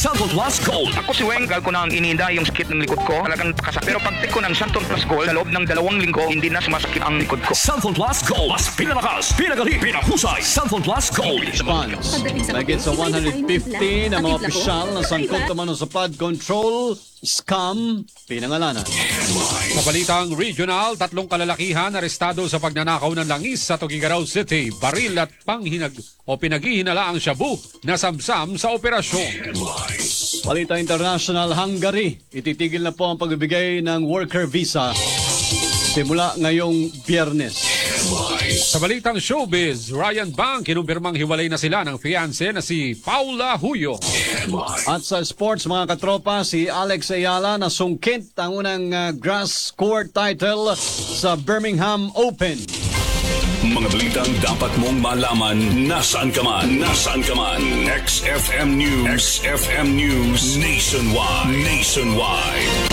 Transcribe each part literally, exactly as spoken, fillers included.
Santon Plus Gold. Ako si Weng, gal ko na ang ininda yung sakit ng likod ko. Talagang pakasa. Pero pag take ko ng Santon Plus Gold, sa loob ng dalawang linggo, hindi na sumasakit ang likod ko. Santon Plus Gold. Mas pinalakas, pinagali, pinahusay. Santon Plus Gold. Response. Mahigit sa one hundred fifty na mga opisyal na sangkot naman sa flood control scam pinangalanan. Sa balitang regional, tatlong kalalakihan arestado sa pagnanakaw ng langis sa Tuguegarao City. Baril at panghinag o pinaghihinala ang shabu na samsam sa operasyon. Balita international, Hungary. Ititigil na po ang pagbibigay ng worker visa simula ngayong Biyernes. Sa balitang showbiz, Ryan Bang kinumpirmang hiwalay na sila ng fiancé na si Paula Huyo. At sa sports mga katropa, si Alex Ayala na sungkit ang unang uh, grass court title sa Birmingham Open. Mga balitang dapat mong malaman nasaan ka man. Nasaan ka man. X F M News. X F M News Nationwide. Nationwide.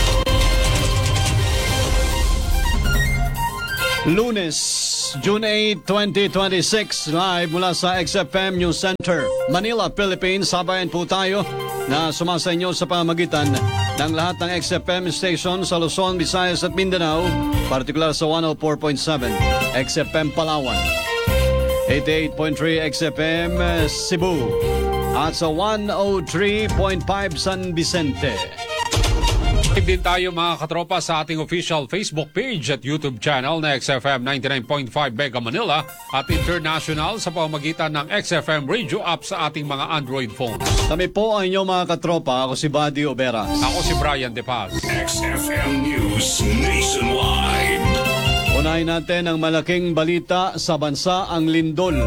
Lunes, June eighth, twenty twenty-six, live mula sa X F M News Center, Manila, Philippines. Sabayan po tayo na sumasa inyo sa pamamagitan ng lahat ng X F M station sa Luzon, Visayas at Mindanao, partikular sa one oh four point seven X F M Palawan, eighty-eight point three X F M Cebu, at sa one oh three point five San Vicente. Live din tayo mga katropa sa ating official Facebook page at YouTube channel na X F M ninety-nine point five Mega Manila at international sa pamamagitan ng X F M radio app sa ating mga Android phones. Kami po ang inyong mga katropa. Ako si Buddy Oberas. Ako si Brian De Paz. X F M News Nationwide. Unahin natin ang malaking balita sa bansa, ang lindol.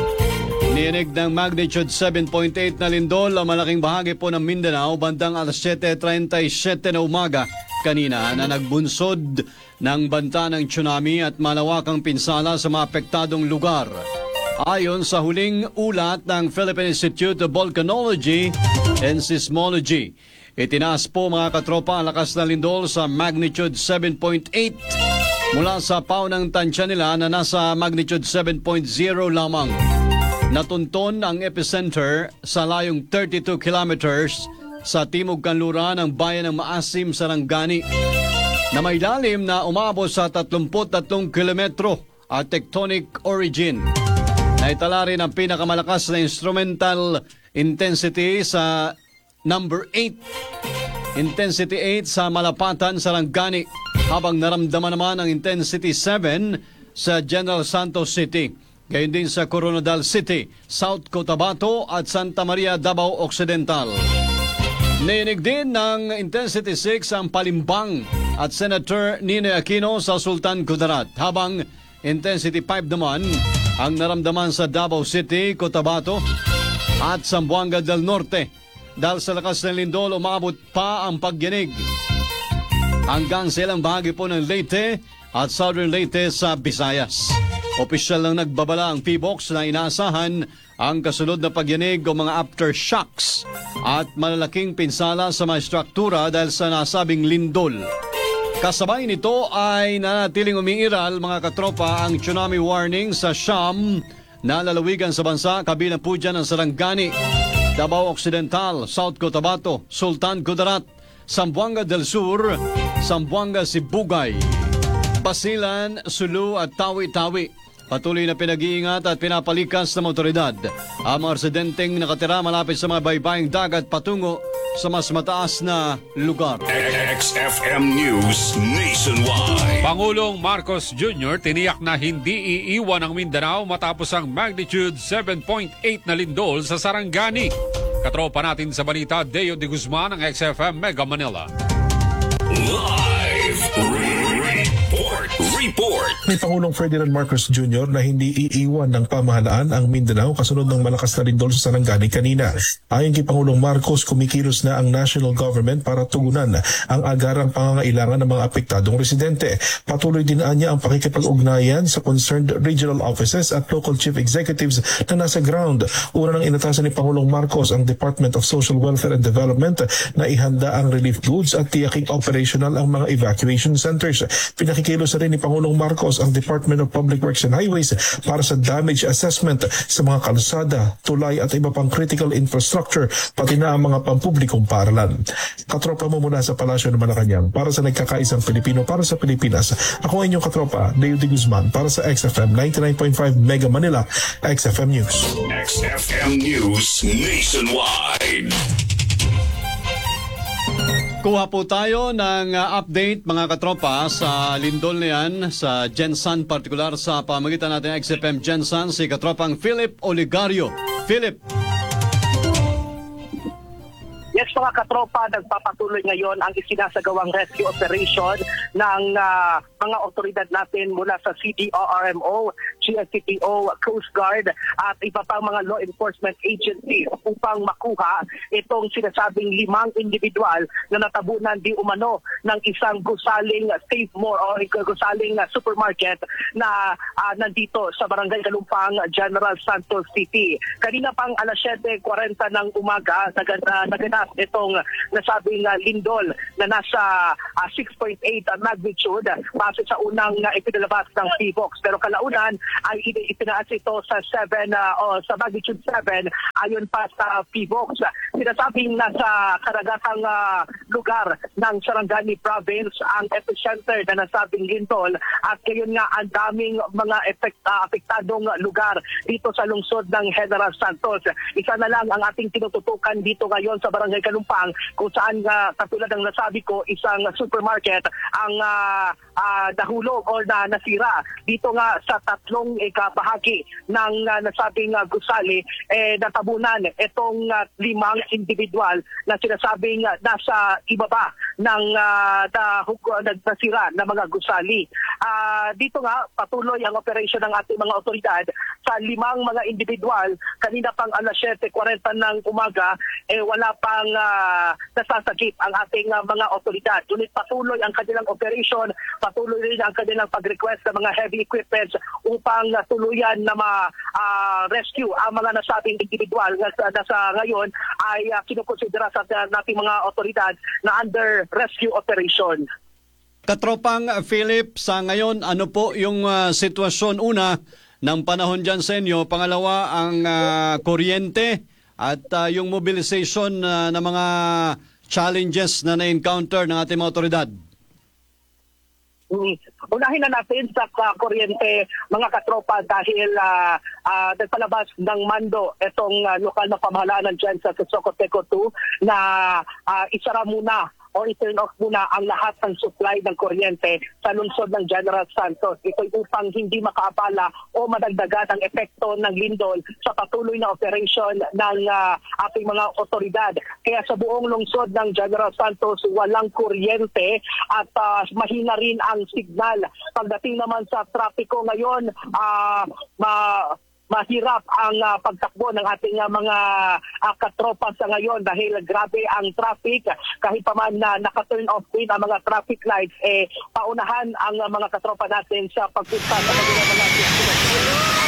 Niinig ng magnitude seven point eight na lindol ang malaking bahagi po ng Mindanao bandang alas seven thirty-seven na umaga kanina na nagbunsod ng banta ng tsunami at malawakang pinsala sa mga apektadong lugar. Ayon sa huling ulat ng Philippine Institute of Volcanology and Seismology, itinaas po mga katropa ang lakas na lindol sa magnitude seven point eight mula sa paunang tansya nila na nasa magnitude seven point zero lamang. Natunton ang epicenter sa layong thirty-two kilometers sa timog kanluran ng bayan ng Maasim, Sarangani, na may lalim na umabot sa thirty-three kilometro at tectonic origin. Naitala rin ang pinakamalakas na instrumental intensity sa number eight, intensity eight sa Malapatan, Sarangani, habang naramdaman naman ang intensity seven sa General Santos City. Gayon din sa Coronadal City, South Cotabato at Santa Maria, Davao Occidental. Niinig din ng intensity six ang Palimbang at Senator Ninoy Aquino sa Sultan Kudarat, habang intensity five naman ang naramdaman sa Davao City, Cotabato at Zamboanga del Norte. Dahil sa lakas ng lindol, umabot pa ang pagyanig hanggang sa ilang bahagi po ng Leyte at Southern Leyte sa Visayas. Opisyal lang nagbabala ang P B O X na inaasahan ang kasunod na pagyanig o mga aftershocks at malalaking pinsala sa mga struktura dahil sa nasabing lindol. Kasabay nito ay nanatiling umiiral mga katropa ang tsunami warning sa Siam na lalawigan sa bansa, kabilang po dyan ang Sarangani, Davao Occidental, South Cotabato, Sultan Kudarat, Zamboanga del Sur, Zamboanga Sibugay, Basilan, Sulu at Tawi-Tawi. Patuloy na pinag-iingat at pinapalikas ng otoridad ang mga residenteng nakatira malapit sa mga baybaying dagat patungo sa mas mataas na lugar. X F M News Nationwide. Pangulong Marcos Junior tiniyak na hindi iiwan ang Mindanao matapos ang magnitude seven point eight na lindol sa Sarangani. Katropa natin sa balita, Deo de Guzman ng X F M Mega Manila. Live report. Report. May Pangulong Ferdinand Marcos Junior na hindi iiwan ng pamahalaan ang Mindanao kasunod ng malakas na lindol sa Sarangani kanina. Ayon kay Pangulong Marcos, kumikilos na ang national government para tugunan ang agarang pangangailangan ng mga apektadong residente. Patuloy din niya ang pakikipag-ugnayan sa concerned regional offices at local chief executives na nasa ground. Una nang inatasan ni Pangulong Marcos ang Department of Social Welfare and Development na ihanda ang relief goods at tiyaking operational ang mga evacuation centers. Pinakikilos na rin ni Pangulong Pangulong Marcos ang Department of Public Works and Highways para sa damage assessment sa mga kalsada, tulay at iba pang critical infrastructure, pati na ang mga pampublikong paaralan. Katropa mo mula sa Palasyo ng Malacanang para sa nagkakaisang Pilipino para sa Pilipinas. Ako ang inyong katropa, Leo de Guzman para sa X F M ninety-nine point five Mega Manila, X F M News. X F M News Nationwide. Kuha po tayo ng uh, update mga katropa sa lindol na yan, sa Gensan, partikular sa pamagitan natin X F M Gensan, si katropang Philip Oligario. Philip. Yes, mga katropa, nagpapatuloy ngayon ang isinasagawang rescue operation ng uh, mga otoridad natin mula sa C D O R M O, G S C P O, Coast Guard at iba pang mga law enforcement agency upang makuha itong sinasabing limang individual na natabunan di umano ng isang gusaling Save More o gusaling supermarket na uh, nandito sa Barangay Kalumpang, General Santos City. Kanina pang alas siyete forty ng umaga, naganap naganap itong nasabing uh, lindol na nasa uh, six point eight uh, magnitude base sa unang uh, ipinalabas ng P V O X. Pero kalaunan ay ipinaas ito sa seven uh, o sa magnitude seven ayon pa sa P V O X. Sinasabing nasa karagatang uh, lugar ng Sarangani Province ang epicenter na nasabing lindol at ngayon nga ang daming mga epekt, uh, apektadong lugar dito sa lungsod ng General Santos. Isa na lang ang ating tinututukan dito ngayon sa Barangay Kalumpang kung saan uh, katulad ng nasabi ko, isang supermarket ang uh, uh, nahulog o na nasira. Dito nga sa tatlong ikabahagi ng uh, nasabing uh, gusali, eh, natabunan itong uh, limang individual na sinasabing uh, nasa ibaba ng uh, na, uh, nasira na mga gusali. Uh, dito nga patuloy ang operation ng ating mga otoridad sa limang mga individual. Kanina pang alas siyete forty ng umaga, eh, wala pang uh, nasasagip ang ating uh, mga otoridad. Ngunit patuloy ang kanilang operation, patuloy rin ang kanilang pag-request ng mga heavy equipments upang uh, tuluyan na ma-rescue uh, ang mga nasabing individual na, na sa ngayon ay uh, kinukonsidera sa nating mga otoridad na under rescue operation. Katropang Philip, sa ngayon, ano po yung uh, sitwasyon una ng panahon dyan sa inyo? Pangalawa, ang uh, kuryente at uh, yung mobilization uh, ng mga challenges na na-encounter ng ating mga otoridad. Mm. Unahin na natin sa uh, kuryente, mga katropa, dahil uh, uh, nagpalabas ng mando itong uh, lokal na pamahalaan dyan sa Socoteco two na uh, isara muna o i-turn off muna ang lahat ng supply ng kuryente sa lungsod ng General Santos. Ito'y upang hindi makaabala o madagdagan ang epekto ng lindol sa patuloy na operation ng uh, ating mga otoridad. Kaya sa buong lungsod ng General Santos, walang kuryente at uh, mahina rin ang signal. Pagdating naman sa trapiko ngayon, uh, ma mahirap ang uh, pagtakbo ng ating uh, mga uh, katropa sa ngayon dahil grabe ang traffic. Kahit pa man na uh, naka-turn off din ang mga traffic lights, eh, paunahan ang uh, mga katropa natin sa pagpunta sa kanilang mga destinasyon.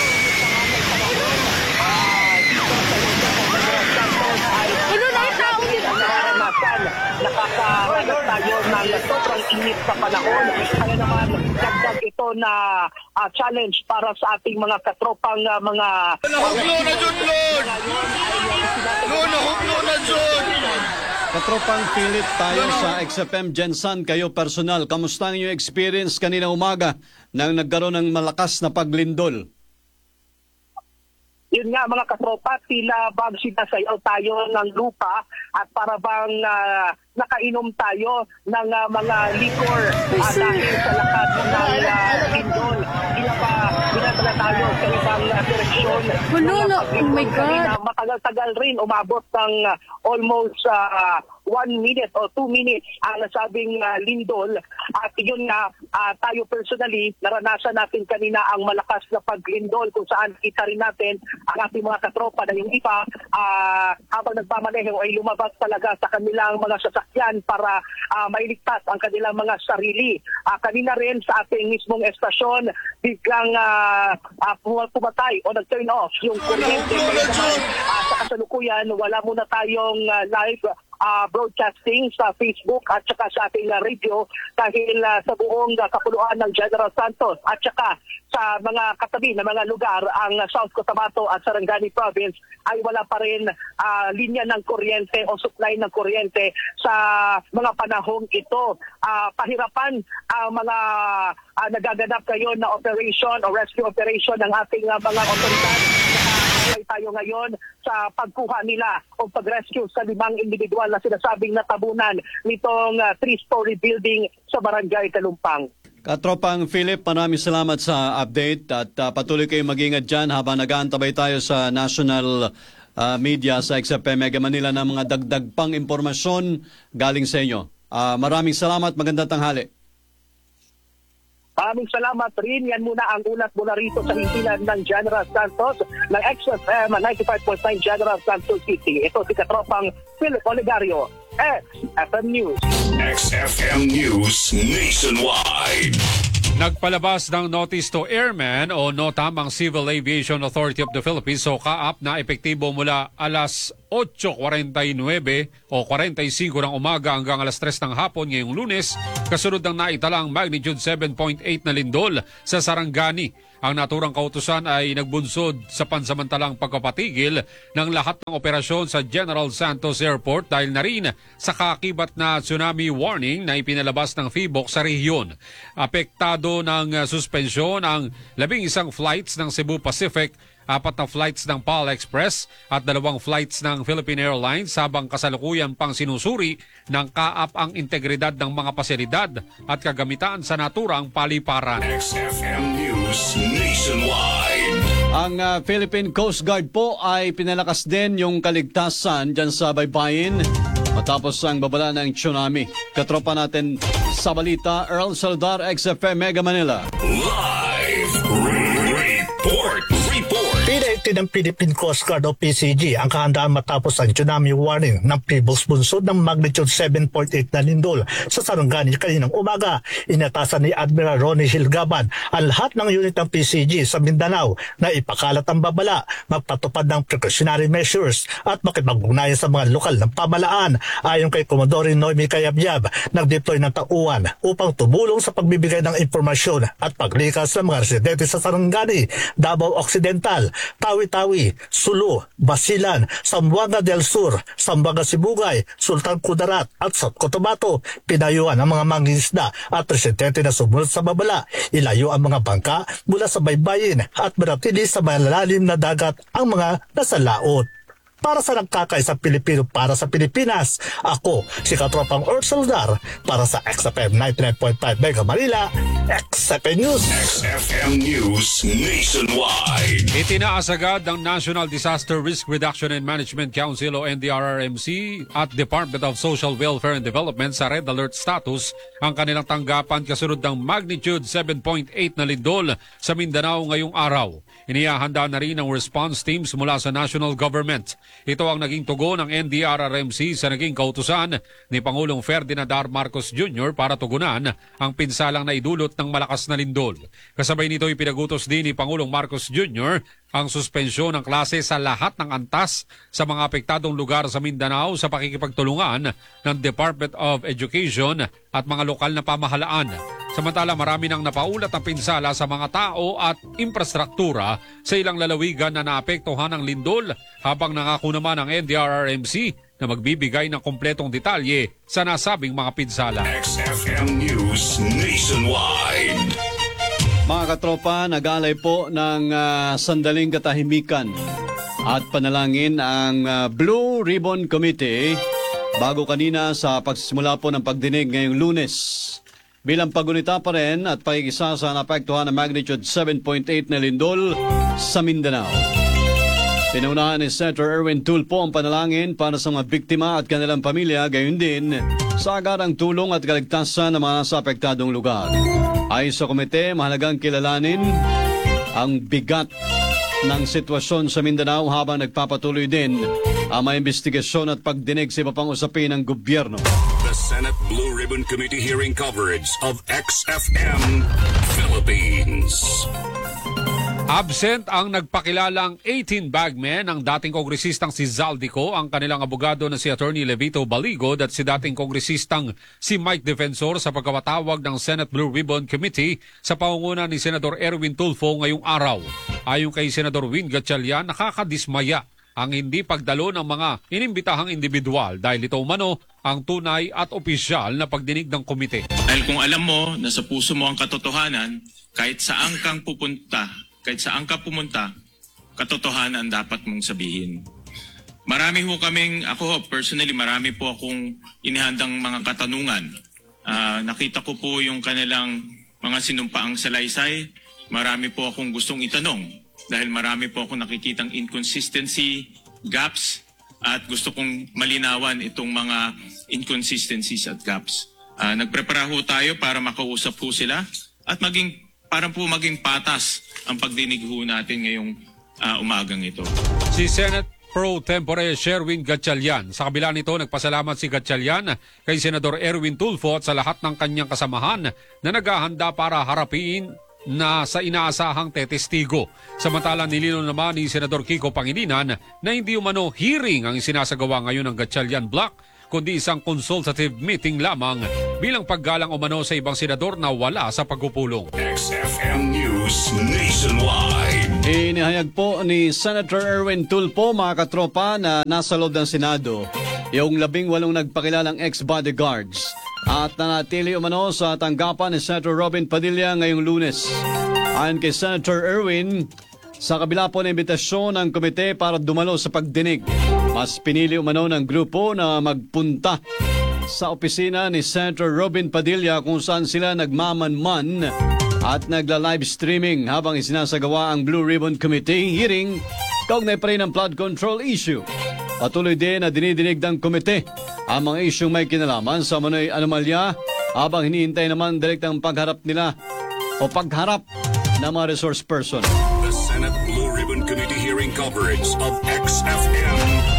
Ano na yung tao dito? Nakakahanap tayo ng sobrang init sa panahon. Kaya naman, dagdag ito na uh, challenge para sa ating mga katropang uh, mga... Nahuklo na dyan, Lord! Lord, nahuklo na dyan! Katropang Philip, tayo sa X F M Gensan, kayo personal. Kamusta ang inyong experience kanina umaga nang nagkaroon ng malakas na paglindol? Yun nga mga katropa, tila bang sinasayaw tayo ng lupa at para bang uh, nakainom tayo ng uh, mga liquor uh, dahil sa lakas ng uh, lindol. Tila pa binadala tayo sa ibang uh, direksyon. Oh, no, no. Oh my God. Matagal-tagal rin, umabot ng uh, almost uh, one minute o two minutes ang nasabing uh, lindol. At yun nga, uh, tayo personally, naranasan natin kanina ang malakas na paglindol kung saan kita rin natin ang ating mga katropa na yung iba uh, habang nagpamaneho ay lumabas talaga sa kanilang mga sasakyan para uh, mailigtas ang kanilang mga sarili. Uh, kanina rin sa ating mismong estasyon, biglang uh, uh, pumatay o nag-turn off yung kuryente. Uh, sa kasalukuyan, wala muna tayong uh, live uh, broadcasting sa Facebook at saka sa ating uh, radio dahil uh, sa buong uh, kapuluan ng General Santos at saka sa mga katabi na mga lugar ang uh, South Cotabato at Sarangani Province ay wala pa rin uh, linya ng kuryente o supply ng kuryente sa mga panahong ito. Uh, pahirapan ang mga uh, nagaganap ngayon na operation o rescue operation ng ating uh, mga otoridad. Nakakaway tayo ngayon sa pagkuha nila o pag-rescue sa limang individual na sinasabing natabunan nitong uh, three-story building sa Barangay Kalumpang. Katropang Philip, maraming salamat sa update at uh, patuloy kayong mag-ingat dyan habang nag-aantabay tayo sa national uh, media sa X F M Mega Manila ng mga dagdag pang impormasyon galing sa inyo. Uh, maraming salamat, magandang tanghali. Maraming salamat rin. Yan muna ang ulat mula rito sa hintilan ng General Santos ng X F M ninety-five point nine General Santos City. Ito si Katropang Philip Oligario, X F M News. X F M News Nationwide. Nagpalabas ng Notice to Airmen o NOTAM ang Civil Aviation Authority of the Philippines o C A A P na epektibo mula alas eight forty-nine o forty-five ng umaga hanggang alas tres ng hapon ngayong Lunes, kasunod ng naitalang magnitude seven point eight na lindol sa Sarangani. Ang naturang kautusan ay nagbunsod sa pansamantalang pagpapatigil ng lahat ng operasyon sa General Santos Airport dahil na rin sa kakibat na tsunami warning na ipinalabas ng F I B O C sa rehiyon. Apektado ng suspensyon ang labing isang flights ng Cebu Pacific, apat na flights ng P A L Express at dalawang flights ng Philippine Airlines habang kasalukuyan pang sinusuri ng C A A P ang integridad ng mga pasilidad at kagamitan sa naturang paliparan. X F M News Nationwide. Ang uh, Philippine Coast Guard po ay pinalakas din yung kaligtasan dyan sa baybayin matapos ang babala ng tsunami. Katropa natin sa balita, Earl Saldar, X F M Mega Manila. Live report. Report. Pinaitin ng Philippine Coast Guard o P C G ang kahandaan matapos ang tsunami warning ng previous bunsod ng magnitude seven point eight na lindol sa Sarangani kaninang umaga. Inatasan ni Admiral Ronnie Hilgaban ang lahat ng unit ng P C G sa Mindanao na ipakalat ang babala, magpatupad ng precautionary measures at makipag-ugnayan sa mga lokal ng pamalaan. Ayon kay Commodore Noemi Cayabyab, nag-deploy ng tauhan upang tumulong sa pagbibigay ng impormasyon at paglikas ng mga residente sa Sarangani, Davao Occidental, Tawi-Tawi, Sulu, Basilan, Zamboanga del Sur, Zamboanga Sibugay, Sultan Kudarat at South Cotabato. Pinayuhan ang mga mangingisda at residente na sumunod sa babala. Ilayo ang mga bangka mula sa baybayin at manatili sa malalalim na dagat ang mga nasa laot. Para sa nagkakaisang Pilipino para sa Pilipinas, ako si Katropang Earl Saldar para sa X F M ninety-nine point five Mega Manila, X F M News. X F M News Nationwide. Itinaas agad ng National Disaster Risk Reduction and Management Council o N D R R M C at Department of Social Welfare and Development sa Red Alert status ang kanilang tanggapan kasunod ng magnitude seven point eight na lindol sa Mindanao ngayong araw. Inihahanda na rin ang response teams mula sa national government. Ito ang naging tugon ng N D R R M C sa naging kautusan ni Pangulong Ferdinand R. Marcos Junior para tugunan ang pinsalang naidulot ng malakas na lindol. Kasabay nito ipinagutos din ni Pangulong Marcos Junior ang suspensyon ng klase sa lahat ng antas sa mga apektadong lugar sa Mindanao sa pakikipagtulungan ng Department of Education at mga lokal na pamahalaan. Samantala marami nang napaulat ang pinsala sa mga tao at infrastruktura sa ilang lalawigan na naapektuhan ng lindol, habang nangako naman ang N D R R M C na magbibigay ng kompletong detalye sa nasabing mga pinsala. X F M News Nationwide. Mga katropa, nag-alay po ng uh, sandaling katahimikan at panalangin ang uh, Blue Ribbon Committee bago kanina sa pagsisimula po ng pagdinig ngayong Lunes. Bilang pagunita pa rin at pakikisa sa napektuhan ng magnitude seven point eight na lindol sa Mindanao. Pinaunahan ni Senator Erwin Tulfo ang panalangin para sa mga biktima at kanilang pamilya, gayon din sa agarang tulong at kaligtasan ng mga sa apektadong lugar. Ayon sa komite, mahalagang kilalanin ang bigat ng sitwasyon sa Mindanao habang nagpapatuloy din ang mga investigasyon at pagdinig sa iba pang usapin ng gobyerno. The Senate Blue Ribbon Committee hearing coverage of X F M Philippines. Absent ang nagpakilalang eighteen bagmen ng dating kongresistang si Zaldico, ang kanilang abogado na si Attorney Levito Baligod at si dating kongresistang si Mike Defensor sa pagkawatawag ng Senate Blue Ribbon Committee sa pangunguna ni Senador Erwin Tulfo ngayong araw. Ayon kay Senador Win Gatchalian, nakakadismaya ang hindi pagdalo ng mga inimbitahang individual dahil ito umano ang tunay at opisyal na pagdinig ng komite. Dahil kung alam mo na sa puso mo ang katotohanan, kahit saan kang pupunta, kahit saan ka pumunta, katotohanan dapat mong sabihin. Marami ho kaming, ako ho, personally, marami po akong inihandang mga katanungan. Uh, nakita ko po yung kanilang mga sinumpaang salaysay. Marami po akong gustong itanong dahil marami po akong nakikitang inconsistency, gaps, at gusto kong malinawan itong mga inconsistencies at gaps. Uh, nagprepara ho tayo para makausap ho sila at maging para po maging patas ang pagdinig ho natin ngayong uh, umagang ito. Si Senate Pro Tempore Sherwin Gatchalian. Sa kabila nito, nagpasalamat si Gatchalian kay Senador Erwin Tulfo at sa lahat ng kanyang kasamahan na naghahanda para harapin na sa inaasahang tetestigo. Samantala, nilino naman ni Senador Kiko Pangilinan na hindi umano hearing ang sinasagawa ngayon ng Gatchalian Block, kundi isang consultative meeting lamang bilang paggalang umano sa ibang senador na wala sa pagpupulong. X F M News Nationwide. Inihayag po ni Senator Erwin Tulfo, mga katropa, na nasa loob ng Senado yung labing walong nagpakilalang ex-bodyguards at nanatili umano sa tanggapan ni Senator Robin Padilla ngayong Lunes. Ayon kay Senator Erwin, sa kabila po ng imbitasyon ng komite para dumalo sa pagdinig, mas pinili umano ng grupo na magpunta sa opisina ni Senator Robin Padilla kung saan sila nagmamanman at nagla-live streaming habang isinasagawa ang Blue Ribbon Committee hearing kaugnay pa rin ng flood control issue. Patuloy din na dinidinig ng komite ang mga isyong may kinalaman sa manoy anomalya habang hinihintay naman direktang pagharap nila o pagharap ng mga resource person. The Senate Blue Ribbon Committee hearing coverage of X F M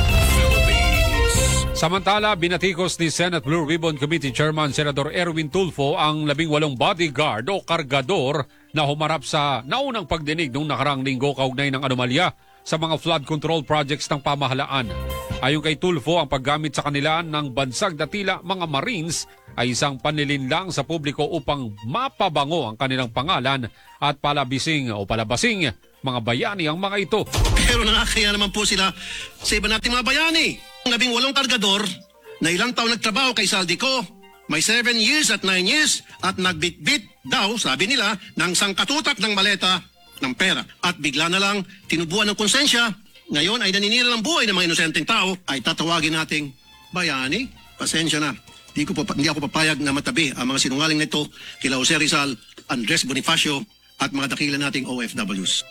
Philippines. Samantala, binatikos ni Senate Blue Ribbon Committee Chairman Senador Erwin Tulfo ang labing walong bodyguard o kargador na humarap sa naunang pagdinig noong nakarang linggo kaugnay ng anomalya sa mga flood control projects ng pamahalaan. Ayon kay Tulfo, ang paggamit sa kanila ng bansag na tila mga Marines ay isang panlilinlang sa publiko upang mapabango ang kanilang pangalan at palabising o palabasing mga bayani ang mga ito. Pero nakakaya naman po sila sa iba nating mga bayani. Labing walong kargador na ilang taon nagtrabaho kay Zaldico. May seven years at nine years at nagbitbit daw, sabi nila, ng sangkatutak ng maleta ng pera. At bigla na lang tinubuan ng konsensya. Ngayon ay naninira ng buhay ng mga inosenteng tao, ay tatawagin nating bayani. Pasensya na. Hindi, ko pa, hindi ako papayag na matabi ang mga sinungaling nito kila Jose Rizal, Andres Bonifacio at mga dakila nating O F Ws.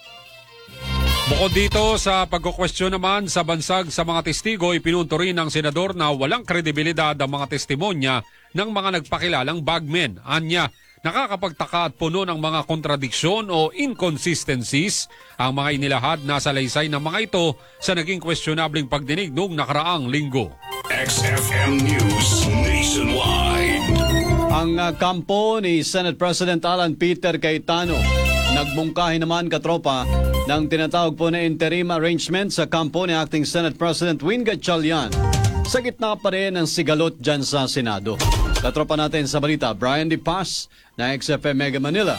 Bukod dito sa pagkukwestiyon naman sa bansag sa mga testigo, ipinunto rin ng senador na walang kredibilidad ang mga testimonya ng mga nagpakilalang bagmen. Anya, nakakapagtaka at puno ng mga kontradiksyon o inconsistencies ang mga inilahad na salaysay ng mga ito sa naging questionabling pagdinig noong nakaraang linggo. X F M News Nationwide. Ang uh, kampo ni Senate President Alan Peter Cayetano nagmungkahi naman, katropa, ng tinatawag po na interim arrangement sa kampo ni Acting Senate President Win Gatchalian sa gitna pa rin ng sigalot dyan sa Senado. Katropa natin sa balita, Brian De Paz na X F M Mega Manila.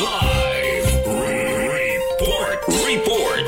Live report. Report.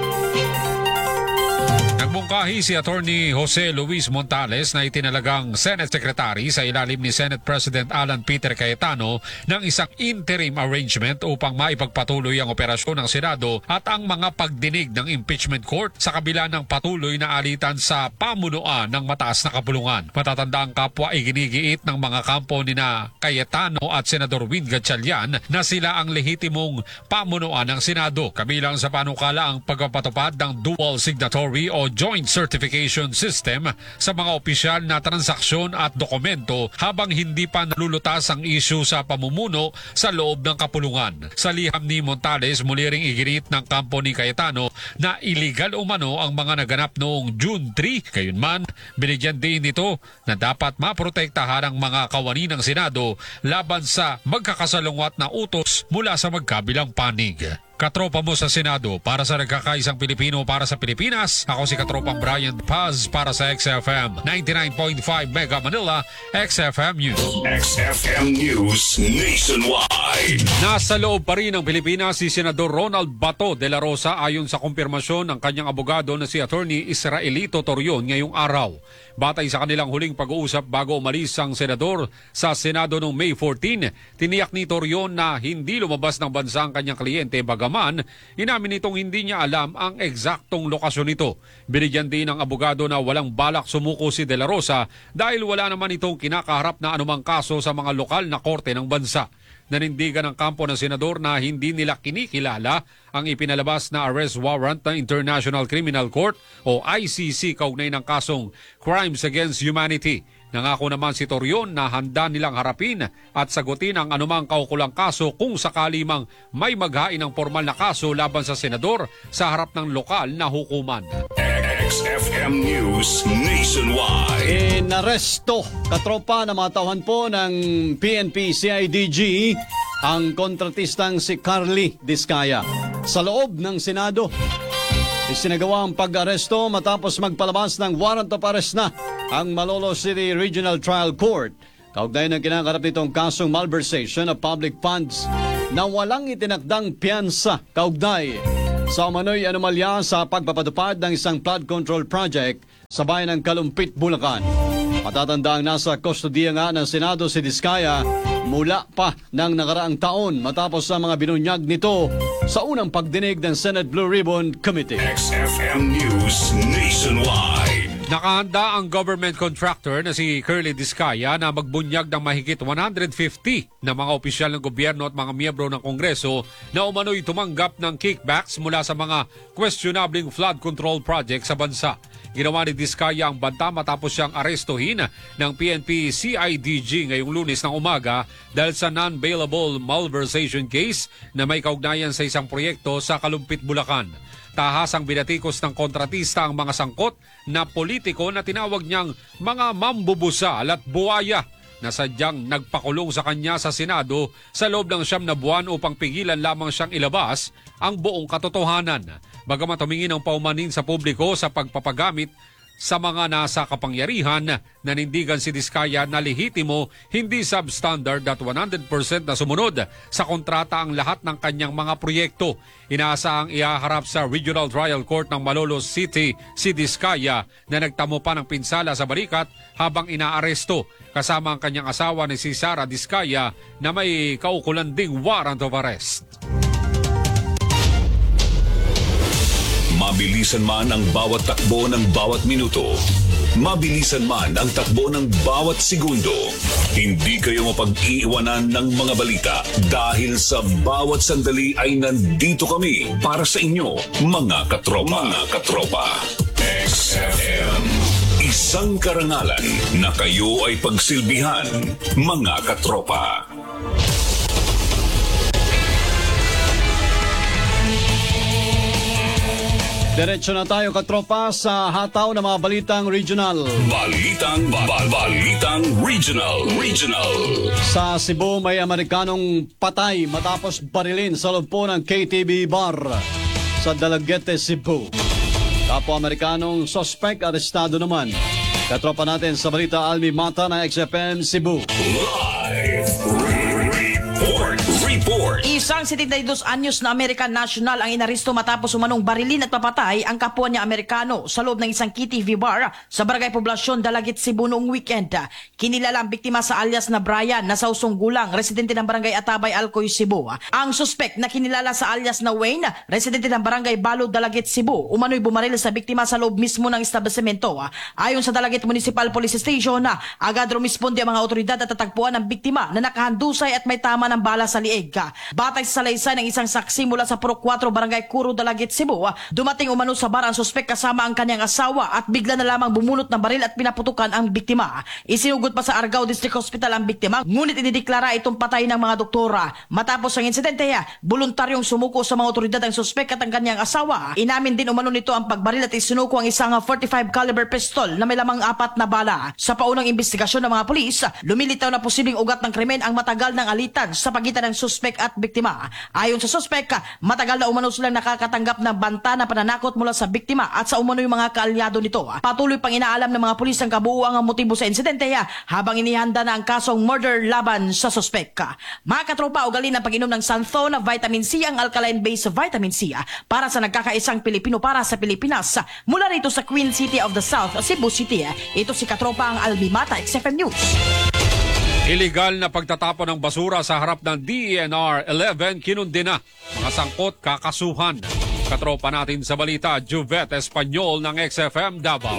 Nagmungkahi si Attorney Jose Luis Montales na itinalagang Senate Secretary sa ilalim ni Senate President Alan Peter Cayetano ng isang interim arrangement upang maipagpatuloy ang operasyon ng Senado at ang mga pagdinig ng impeachment court sa kabila ng patuloy na alitan sa pamunuan ng mataas na kapulungan. Matatanda ang kapwa ay ginigiit ng mga kampo ni na Cayetano at Senador Win Gatchalian na sila ang lehitimong pamunuan ng Senado, kabilang sa panukala ang pagpapatupad ng dual signatory o joint certification system sa mga opisyal na transaksyon at dokumento habang hindi pa nalulutas ang issue sa pamumuno sa loob ng kapulungan. Sa liham ni Montales, muli ring iginit ng kampo ni Cayetano na illegal umano ang mga naganap noong June three. Gayunman, binigyan din nito na dapat maprotektahan ang mga kawani ng Senado laban sa magkakasalungwat na utos mula sa magkabilang panig. Katropa mo sa Senado, para sa nagkakaisang Pilipino para sa Pilipinas. Ako si Katropang Brian Paz para sa X F M ninety-nine point five Mega Manila, X F M News. X F M News Nationwide. Nasa loob pa rin ng Pilipinas si Senador Ronald Bato de la Rosa ayon sa kumpirmasyon ng kanyang abogado na si Attorney Israelito Torion ngayong araw. Batay sa kanilang huling pag-uusap bago umalis ang senador sa Senado noong May fourteen, tiniyak ni Torion na hindi lumabas ng bansa ang kanyang kliyente bagaman inamin nitong hindi niya alam ang eksaktong lokasyon nito. Binigyan din ng abogado na walang balak sumuko si De La Rosa dahil wala naman itong kinakaharap na anumang kaso sa mga lokal na korte ng bansa. Nanindigan ng kampo ng senador na hindi nila kinikilala ang ipinalabas na arrest warrant ng International Criminal Court o I C C kaugnay ng kasong Crimes Against Humanity. Nangako naman si Torion na handa nilang harapin at sagutin ang anumang kaukulang kaso kung sakali mang may maghain ng formal na kaso laban sa senador sa harap ng lokal na hukuman. X F M News Nationwide. Inaresto, katropa na mga tauhan po ng P N P C I D G ang kontratistang si Carly Diskaya sa loob ng Senado. Isinagawa ang pag-aresto matapos magpalabas ng warrant of arrest na ang Malolos City Regional Trial Court kaugnay ng kinakarap nitong kasong malversation of public funds na walang itinakdang piyansa kaugnay sa umano'y anomalya sa pagpapatupad ng isang flood control project sa bayan ng Kalumpit, Bulacan. Matatandaang nasa kustodiya nga ng Senado si Diskaya mula pa ng nakaraang taon matapos ang mga binunyag nito sa unang pagdinig ng Senate Blue Ribbon Committee. X F M News Nationwide. Nakahanda ang government contractor na si Curly Diskaya na magbunyag ng mahigit one hundred fifty na mga opisyal ng gobyerno at mga miyembro ng Kongreso na umano'y tumanggap ng kickbacks mula sa mga questionabling flood control project sa bansa. Ginawa ni Diskaya ang banta matapos siyang arestuhin ng P N P C I D G ngayong Lunes ng umaga dahil sa non-bailable malversation case na may kaugnayan sa isang proyekto sa Kalumpit, Bulacan. Tahasang binatikos ng kontratista ang mga sangkot na politiko na tinawag niyang mga mambubusal at buwaya na sadyang nagpakulong sa kanya sa Senado sa loob ng siyam na buwan upang pigilan lamang siyang ilabas ang buong katotohanan. Bagamat tumingin ang paumanin sa publiko sa pagpapagamit sa mga nasa kapangyarihan, nanindigan si Diskaya na lehitimo, hindi substandard at one hundred percent na sumunod sa kontrata ang lahat ng kanyang mga proyekto. Inaasahang ihaharap sa Regional Trial Court ng Malolos City si Diskaya na nagtamo pa ng pinsala sa balikat habang inaaresto kasama ang kanyang asawa ni si Sara Diskaya na may kaukulan ding warrant of arrest. Mabilisan man ang bawat takbo ng bawat minuto, mabilisan man ang takbo ng bawat segundo, hindi kayo mapag-iiwanan ng mga balita dahil sa bawat sandali ay nandito kami para sa inyo, mga katropa. Mga katropa. X F M. Isang karangalan na kayo ay pagsilbihan, mga katropa. Diretso na tayo, katropa, sa hataw ng mga balitang regional. Balitang, bal, balitang regional, regional. Sa Cebu, may Amerikanong patay matapos barilin sa loob po ng K T V bar sa Dalaguete, Cebu. Kapwa-Amerikanong suspect, arestado naman. Katropa natin sa balita, Almi Mata na X F M Cebu. Live report, report. Isang setenta y dos anyos na American national ang inaristo matapos umanong barilin at papatay ang kapwa niya Amerikano sa loob ng isang K T V bar sa Barangay Poblasyon, Dalaguete, Cebu noong weekend. Kinilala ang biktima sa alias na Brian na sausong gulang, residente ng Barangay Atabay, Alcoy, Cebu. Ang suspect na kinilala sa alias na Wayne, residente ng Barangay Balo, Dalaguete, Cebu, umano'y bumaril sa biktima sa loob mismo ng establishmento. Ayon sa Dalaguete Municipal Police Station, agad rumisponde ang mga otoridad at tatagpuan ang biktima na nakahandusay at may tama ng bala sa liig. Batay sa salaysay ng isang saksi mula sa Puro four Barangay Curo, Dalaguete, Cebu, dumating umano sa bar ang suspek kasama ang kanyang asawa at bigla na lamang bumunot ng baril at pinaputukan ang biktima. Isinugod pa sa Argao District Hospital ang biktima, ngunit idideklara itong patay ng mga doktora. Matapos ang insidente, voluntaryong sumuko sa mga otoridad ang suspek at ang kanyang asawa. Inamin din umano nito ang pagbaril at isinuko ang isang forty-five caliber pistol na may lamang apat na bala. Sa paunang investigasyon ng mga pulis, lumilitaw na posibleng ugat ng krimen ang matagal ng alitan sa pagitan ng suspek at biktima. biktima. Ayon sa suspek, matagal na umano silang nakakatanggap ng banta na pananakot mula sa biktima at sa umano yung mga kaalyado nito. Patuloy pang inaalam ng mga pulis ang kabuuan ang motibo sa insidente habang inihanda na ang kasong murder laban sa suspek. Mga katropa, ugali ng pag-inom ng Santhon Vitamin C ang alkaline-based vitamin C para sa nagkakaisang Pilipino para sa Pilipinas. Mula rito sa Queen City of the South, Cebu City, ito si katropa ang Albimata, X F M News. Illegal na pagtatapon ng basura sa harap ng D E N R eleven kinundina. Mga sangkot kakasuhan. Katropa natin sa balita, Juvet Espanyol ng X F M Davao.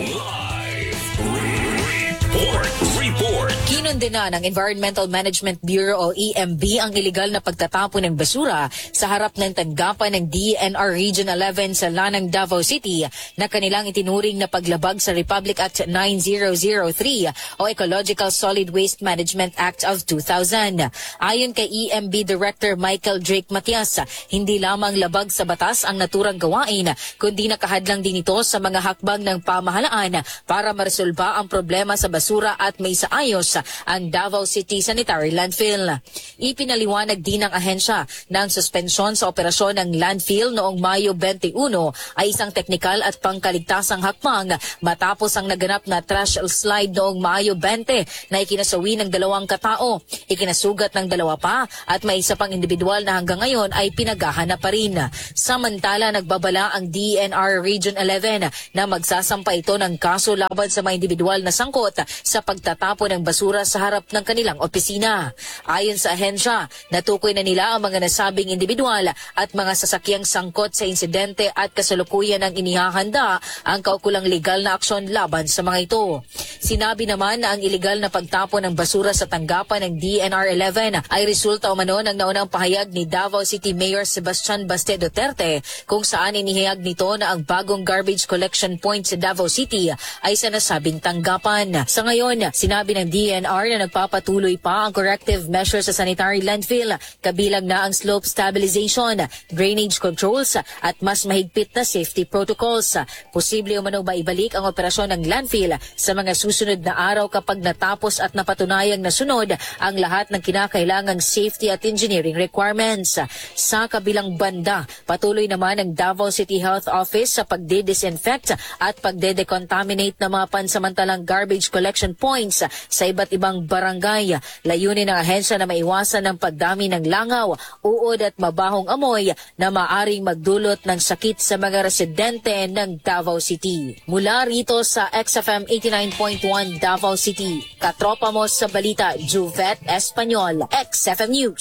Report, report. Kinundina ng Environmental Management Bureau o E M B ang iligal na pagtatapon ng basura sa harap ng tanggapan ng D E N R Region eleven sa Lanang, Davao City na kanilang itinuring na paglabag sa Republic Act nine thousand three o Ecological Solid Waste Management Act of two thousand. Ayon kay E M B Director Michael Drake Matias, hindi lamang labag sa batas ang naturang gawain, kundi nakahadlang din ito sa mga hakbang ng pamahalaan para maresolba ang problema sa basura at may saayos ang Davao City Sanitary Landfill. Ipinaliwanag din ng ahensya na ang suspensyon sa operasyon ng landfill noong Mayo twenty-one ay isang teknikal at pangkaligtasang hakbang matapos ang naganap na trash slide noong Mayo twenty na ikinasawi ng dalawang katao, ikinasugat ng dalawa pa at may isa pang individual na hanggang ngayon ay pinaghahanap pa rin. Samantala, nagbabala ang D E N R Region eleven na magsasampa ito ng kaso laban sa mga individual na sangkot sa pagtatapon ng basura sa harap ng kanilang opisina. Ayon sa ahensya, natukoy na nila ang mga nasabing individual at mga sasakyang sangkot sa insidente at kasalukuyan ng inihahanda ang kaukulang legal na aksyon laban sa mga ito. Sinabi naman na ang iligal na pagtapon ng basura sa tanggapan ng D E N R eleven ay resulta umano ng naunang pahayag ni Davao City Mayor Sebastian Baste Duterte kung saan inihayag nito na ang bagong garbage collection point sa Davao City ay sa nasabing tanggapan. Sa ngayon, sinabi ng D E N R na nagpapatuloy pa ang corrective measures sa sanitary landfill, kabilang na ang slope stabilization, drainage controls at mas mahigpit na safety protocols. Posible umano maibalik ang operasyon ng landfill sa mga susunod na araw kapag natapos at napatunayang nasunod ang lahat ng kinakailangang safety at engineering requirements. Sa kabilang banda, patuloy naman ang Davao City Health Office sa pagde-disinfect at pagde-decontaminate ng mga pansamantalang garbage collection points sa iba't ibang barangay. Layunin ng ahensya na maiwasan ng pagdami ng langaw, uod at mabahong amoy na maaring magdulot ng sakit sa mga residente ng Davao City. Mula rito sa X F M eighty-nine point one Davao City, katropa mo sa balita, Juvet Espanyol, X F M News.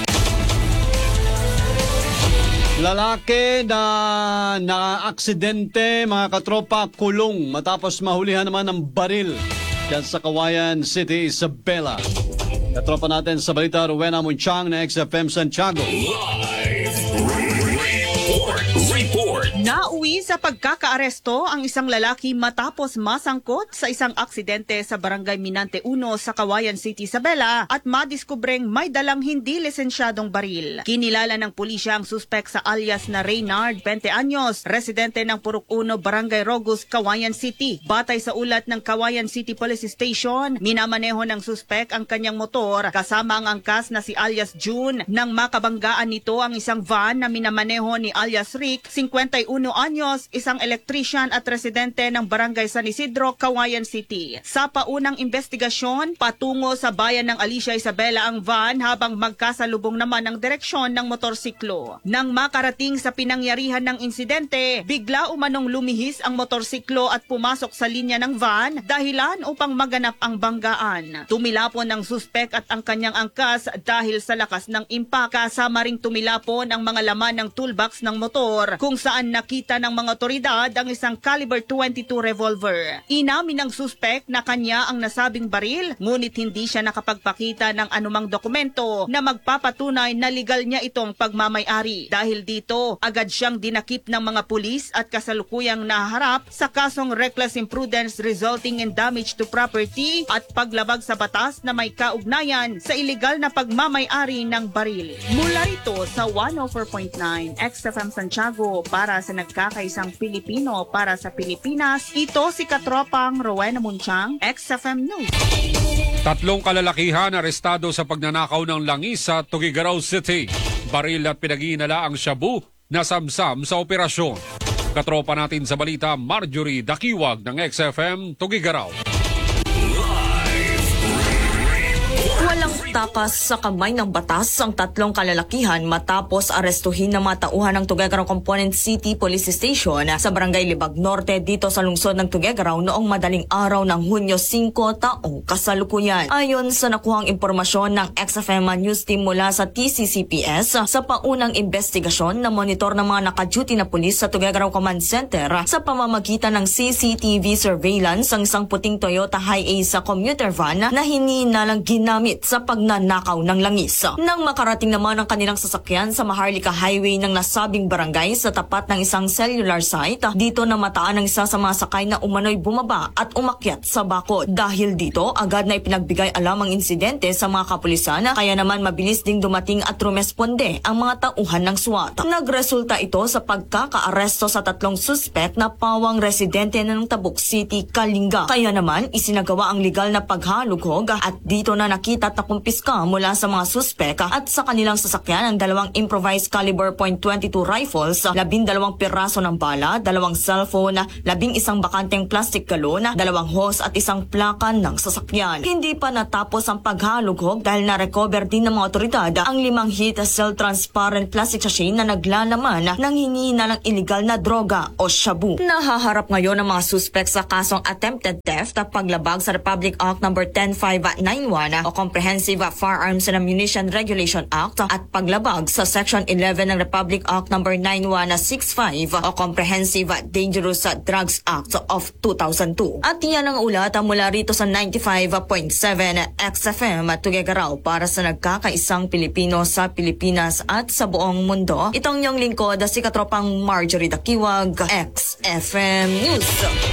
Lalaki na na-aksidente, mga katropa, kulong matapos mahulihan naman ng baril dyan sa Kawayan City, Isabela. Katropa natin sa balita, Rowena Munchang na X F M Santiago. Report, report. Nauwi sa pagkakaaresto ang isang lalaki matapos masangkot sa isang aksidente sa Barangay Minante one sa Kawayan City, Isabela at madiskubreng may dalang hindi lisensyadong baril. Kinilala ng pulisya ang suspek sa alias na Reynard, twenty anyos, residente ng Purok one, Barangay Rogus, Kawayan City. Batay sa ulat ng Kawayan City Police Station, minamaneho ng suspek ang kanyang motor kasama ang angkas na si alias June nang makabanggaan nito ang isang van na minamaneho ni alias Rick, fifty-one anyos, isang electrician at residente ng Barangay San Isidro, Kawayan City. Sa paunang investigasyon, patungo sa bayan ng Alicia, Isabela ang van habang magkasalubong naman ang direksyon ng motorsiklo. Nang makarating sa pinangyarihan ng insidente, bigla umanong lumihis ang motorsiklo at pumasok sa linya ng van, dahilan upang maganap ang banggaan. Tumilapon ang suspek at ang kanyang angkas dahil sa lakas ng impact, kasama ring tumilapon ang mga laman ng toolbox ng motor kung saan nakita ng mga otoridad ang isang caliber twenty-two revolver. Inamin ng suspek na kanya ang nasabing baril, ngunit hindi siya nakapagpakita ng anumang dokumento na magpapatunay na legal niya itong pagmamay-ari. Dahil dito, agad siyang dinakip ng mga pulis at kasalukuyang naharap sa kasong reckless imprudence resulting in damage to property at paglabag sa batas na may kaugnayan sa iligal na pagmamay-ari ng baril. Mula rito sa one oh four point nine X F M Santiago, para sa nagkakaisang Pilipino para sa Pilipinas, ito si katropang Rowena Munchang, X F M News. Tatlong kalalakihan arestado sa pagnanakaw ng langis sa Tuguegarao City. baril at pinag-iinala ang shabu na samsam sa operasyon. Katropa natin sa balita, Marjorie Dakiwag ng X F M Tugigaraw. Walang takas sa kamay ng batas ang tatlong kalalakihan matapos arestuhin ng mga tauhan ng Tuguegarao Component City Police Station sa Barangay Libag Norte dito sa lungsod ng Tuguegarao noong madaling araw ng Hunyo five taong kasalukuyan. Ayon sa nakuhang impormasyon ng X F M News Team mula sa T C C P S, sa paunang investigasyon na monitor ng mga nakaduty na pulis sa Tuguegarao Command Center sa pamamagitan ng C C T V surveillance ang isang puting Toyota Hi-Ace commuter van na hinihinalang ginamit sa pagnanakaw ng langis. Nang makarating naman ang kanilang sasakyan sa Maharlika Highway ng nasabing barangay sa tapat ng isang cellular site, dito na mataan ang isa sa mga sakay na umano'y bumaba at umakyat sa bakod. Dahil dito, agad na ipinagbigay alam ang insidente sa mga kapulisan, kaya naman mabilis ding dumating at rumesponde ang mga tauhan ng SWAT. Nagresulta ito sa pagkakaaresto sa tatlong suspect na pawang residente ng Tabuk City, Kalinga. Kaya naman isinagawa ang legal na paghalughog at dito na nakita at nakumpiska mula sa mga suspek at sa kanilang sasakyan ang dalawang improvised caliber point two two rifles, labing dalawang piraso ng bala, dalawang cellphone, labing isang bakanteng plastic galon, dalawang hose at isang plakan ng sasakyan. Hindi pa natapos ang paghalughog dahil na-recover din ng mga otoridad ang limang heat cell transparent plastic sachet na naglalaman ng hinihinalang illegal na droga o shabu. Nahaharap ngayon ang mga suspek sa kasong attempted theft at paglabag sa Republic Act number ten five ninety-one o Comprehensive Firearms and Ammunition Regulation Act at paglabag sa Section eleven ng Republic Act number nine one six five o Comprehensive Dangerous Drugs Act of two thousand two. At yan ang ulat mula rito sa ninety-five point seven X F M Tuguegarao para sa nagkakaisang Pilipino sa Pilipinas at sa buong mundo. Itong yung lingkod, si Katropang Marjorie Dakiwag, X F M News.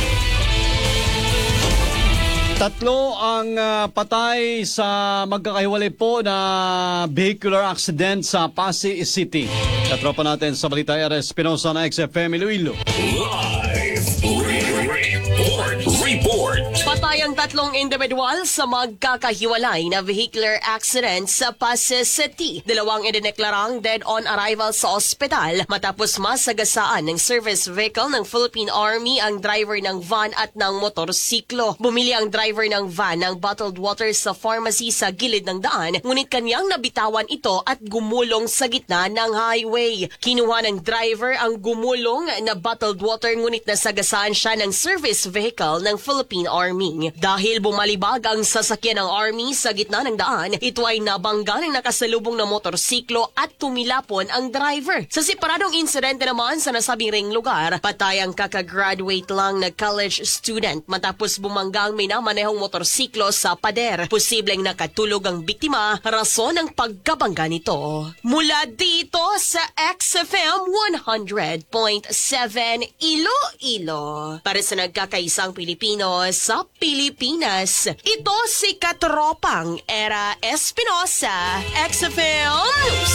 Tatlo ang uh, patay sa magkakahiwalay po na vehicular accident sa Pasig City. Katropa natin sa balita R S Espinosa na X F M Iloilo. Live report. Report. Patay ang tatlong individual sa magkakahiwalay na vehicular accident sa Pasig City. Dalawang idineklarang dead on arrival sa ospital matapos masagasaan ng service vehicle ng Philippine Army ang driver ng van at ng motorsiklo. Bumili ang driver ng van ng bottled water sa pharmacy sa gilid ng daan, ngunit kanyang nabitawan ito at gumulong sa gitna ng highway. Kinuha ng driver ang gumulong na bottled water ngunit nasagasaan siya ng service vehicle ng Philippine Army. Dahil bumalibag ang sasakyan ng Army sa gitna ng daan, ito ay nabangga ng nakasalubong na motorsiklo at tumilapon ang driver. Sa separadong insidente naman sa nasabing ring lugar, patay ang kakagraduate lang na college student matapos bumanggang may namanehong motorsiklo sa pader. Posibleng nakatulog ang biktima, rason ng pagkabangga nito. Mula dito sa X F M one hundred point seven Iloilo. Para sa nagkakaisang Pilipino sa Pilipinas, ito si Katropang Era Espinosa, X F M News.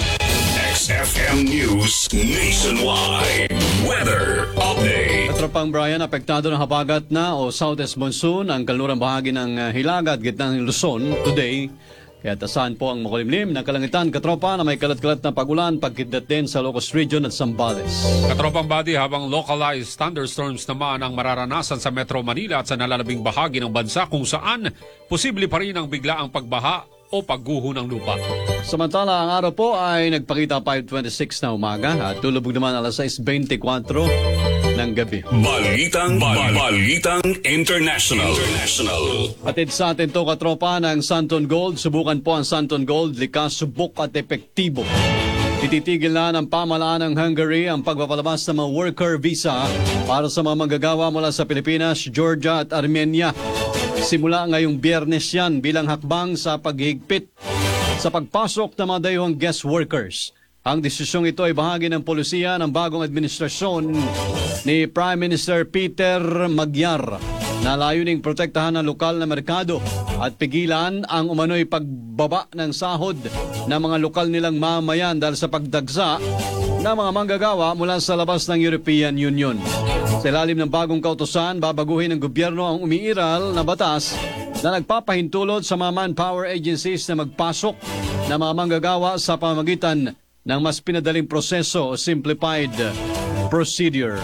X F M News Nationwide Weather Update. Katropang Brian, apektado ng habagat na o southeast monsoon ang kalurang bahagi ng uh, Hilaga at gitna ng Luzon today. Kaya tasahan po ang makulimlim na kalangitan, katropa, na may kalat-kalat na pagulan, pagkidlat din sa Ilocos Region at Zambales. Katropang body, habang localized thunderstorms naman ang mararanasan sa Metro Manila at sa nalalabing bahagi ng bansa kung saan posible pa rin ang biglaang pagbaha o pagguho ng lupa. Samantala, ang araw po ay nagpakita five twenty-six na umaga at tulubog naman alas six twenty-four ng gabi. Balitang, bal- Balitang International. International. Atid sa atin to, katropa, ng Santon Gold. Subukan po ang Santon Gold, likas, subok at epektibo. Ititigil na ng pamahalaan ng Hungary ang pagpapalabas ng mga worker visa para sa mga manggagawa mula sa Pilipinas, Georgia at Armenia. Simula ngayong Biyernes yan bilang hakbang sa paghigpit sa pagpasok ng mga dayuhang guest workers. Ang desisyong ito ay bahagi ng polisiya ng bagong administrasyon ni Prime Minister Peter Magyar na layuning protektahan ang lokal na merkado at pigilan ang umano'y pagbaba ng sahod ng mga lokal nilang mamayan dahil sa pagdagsa ng mga manggagawa mula sa labas ng European Union. Sa ilalim ng bagong kautusan, babaguhin ng gobyerno ang umiiral na batas na nagpapahintulot sa mga manpower agencies na magpasok na mga manggagawa sa pamamagitan ng mas pinadaling proseso o simplified procedure.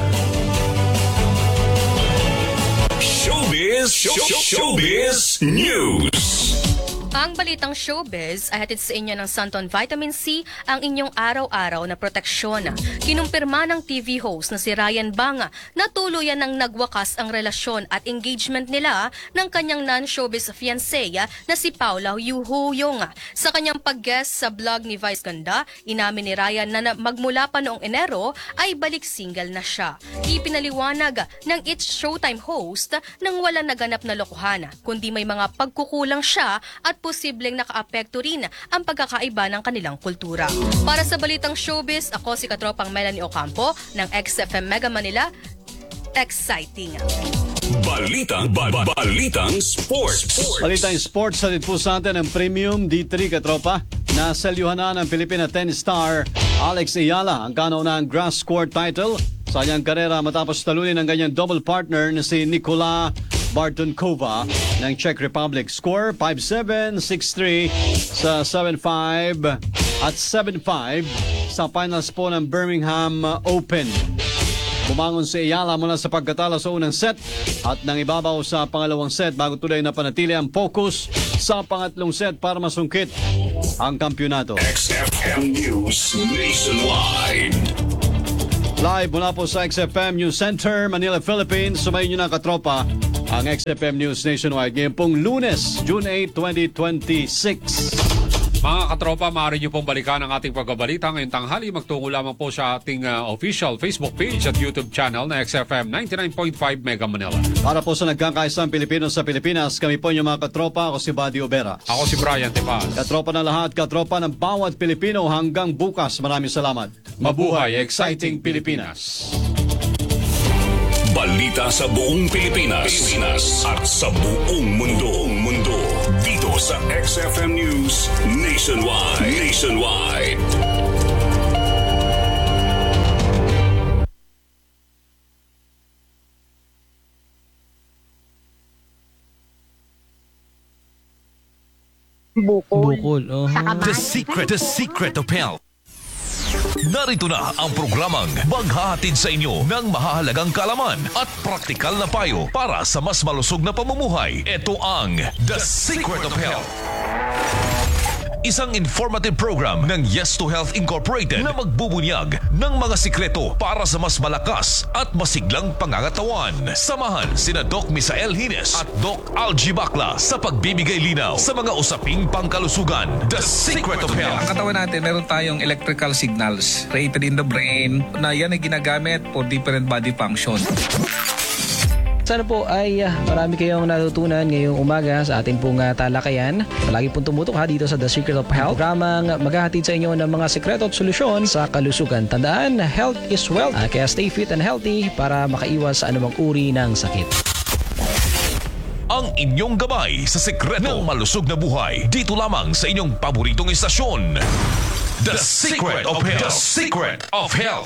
Showbiz, show, showbiz News. Ang balitang showbiz ay hatid sa inyo ng Santon Vitamin C, ang inyong araw-araw na proteksyon. Kinumpirma ng T V host na si Ryan Banga na tuluyan ng nagwakas ang relasyon at engagement nila ng kanyang non-showbiz fiancé na si Paula Yuhuyong. Sa kanyang pag-guest sa vlog ni Vice Ganda, inamin ni Ryan na magmula pa noong Enero ay balik single na siya. Ipinaliwanag ng It's Showtime host nang wala naganap na lokohan, kundi may mga pagkukulang siya at posibleng nakaapekto rin ang pagkakaiba ng kanilang kultura. Para sa balitang showbiz, ako si Katropang Melanie Ocampo ng X F M Mega Manila. Exciting! Balitang, ba, ba, balitang sports. Balitang sports, hatid po sa atin ang Premium D three, Katropa. Naselyuhan na ng Pilipina tennis star Alex Ayala ang kauna-unahang grass court title sa kanyang karera matapos talunin ng kanyang double partner na si Nikola Bartonkova ng Czech Republic. Score five seven, six three sa seven five at seven five sa finals po ng Birmingham Open. Bumangon si Ayala mula sa pagkatalo sa unang set at nang ibabaw sa pangalawang set bago tuloy na panatili ang focus sa pangatlong set para masungkit ang kampyonato. X F M News Nationwide. Live mula po sa X F M News Center, Manila, Philippines. Sumayin nyo na, Katropa, ang X F M News Nationwide ngayon pong Lunes, June eighth, twenty twenty-six. Mga katropa, maaari niyo pong balikan ang ating pagbabalita ngayong tanghali. Magtungo lamang po sa ating uh, official Facebook page at YouTube channel na X F M ninety-nine point five Mega Manila. Para po sa nagkakaisang Pilipino sa Pilipinas, kami po yung mga katropa. Ako si Buddy Obera. Ako si Brian Tepaz. Katropa na lahat, katropa ng bawat Pilipino hanggang bukas. Maraming salamat. Mabuhay, exciting Pilipinas. Balita sa buong Pilipinas, Pilipinas at sa buong mundo. mundo dito sa X F M News Nationwide. Nationwide. Bukol. Bukol, oh. The secret, the secret of health. Narito na ang programang maghahatid sa inyo ng mahahalagang kaalaman at praktikal na payo para sa mas malusog na pamumuhay. Ito ang The Secret of Health. Isang informative program ng Yes to Health Incorporated na magbubunyag ng mga sikreto para sa mas malakas at masiglang pangangatawan. Samahan sina Doc Misael Hines at Doc Algie Bacla sa pagbibigay linaw sa mga usaping pangkalusugan. The Secret of Health. Ang katawan natin, meron tayong electrical signals created in the brain na yan ay ginagamit for different body function. Sana po ay uh, marami kayong natutunan ngayong umaga sa ating pong uh, talakayan. Palagi pong tumutok ha dito sa The Secret of Health. Programang maghahatid sa inyo ng mga sekreto at solusyon sa kalusugan. Tandaan, health is wealth. Uh, kaya stay fit and healthy para makaiwas sa anumang uri ng sakit. Ang inyong gabay sa sekreto ng malusog na buhay dito lamang sa inyong paboritong istasyon. The Secret of Health. The Secret of Health.